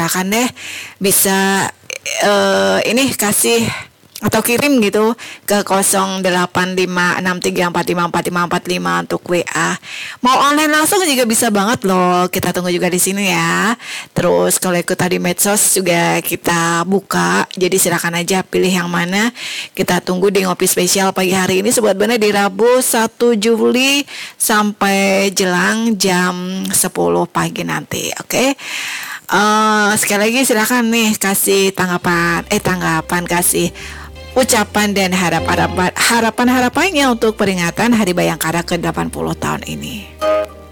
silakan deh bisa ini kasih atau kirim gitu ke 085634545545 untuk WA. Mau online langsung juga bisa banget loh. Kita tunggu juga di sini ya. Terus kalau ikut tadi medsos juga kita buka. Jadi silakan aja pilih yang mana. Kita tunggu di ngopi spesial pagi hari ini Sobat Bana di Rabu 1 Juli sampai jelang jam 10 pagi nanti. Oke. Sekali lagi silakan nih kasih tanggapan kasih ucapan dan harapan-harapannya untuk peringatan Hari Bayangkara ke-80 tahun ini.